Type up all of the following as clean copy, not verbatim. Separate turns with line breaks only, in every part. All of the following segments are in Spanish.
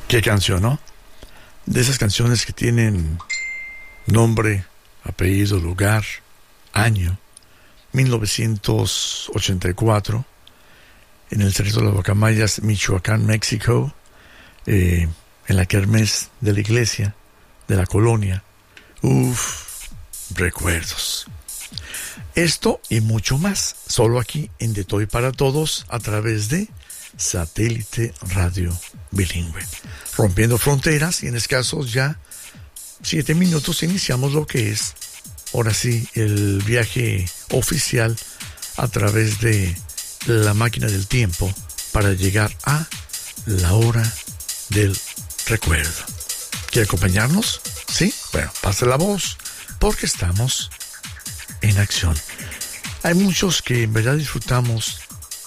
Qué canción, ¿no? De esas canciones que tienen nombre, apellido, lugar, año. 1984, en el Cerrito de las Guacamayas, Michoacán, México, en la kermés de la iglesia, de la colonia. Recuerdos. Esto y mucho más, solo aquí en De Todo y para Todos, a través de Satélite Radio Bilingüe. Rompiendo fronteras, y en escasos ya 7 minutos iniciamos lo que es, ahora sí, el viaje oficial a través de la máquina del tiempo para llegar a la hora del recuerdo. ¿Quiere acompañarnos? ¿Sí? Bueno, pase la voz, porque estamos en acción. Hay muchos que en verdad disfrutamos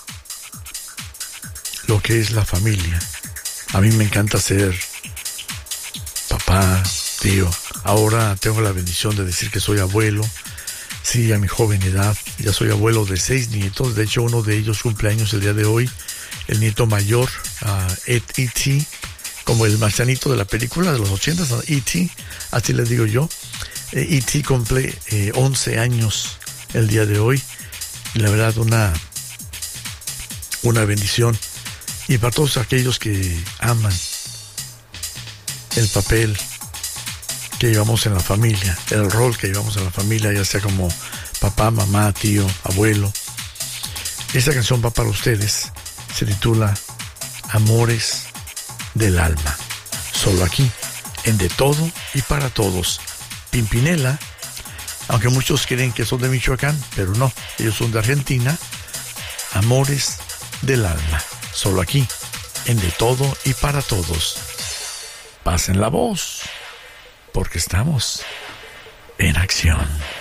lo que es la familia. A mí me encanta ser papá, tío. Ahora tengo la bendición de decir que soy abuelo. Sí, a mi joven edad ya soy abuelo de 6 nietos. De hecho, uno de ellos cumple años el día de hoy. El nieto mayor, E.T., como el marcianito de la película de los 80s, E.T., así les digo yo. E.T. cumple 11 años el día de hoy. Y la verdad, una bendición. Y para todos aquellos que aman el papel que llevamos en la familia, el rol que llevamos en la familia, ya sea como papá, mamá, tío, abuelo. Esta canción va para ustedes. Se titula Amores del Alma. Solo aquí, en De Todo y para Todos. Pimpinela, aunque muchos creen que son de Michoacán, pero no, ellos son de Argentina. Amores del Alma. Solo aquí, en De Todo y para Todos. Pasen la voz, porque estamos en acción.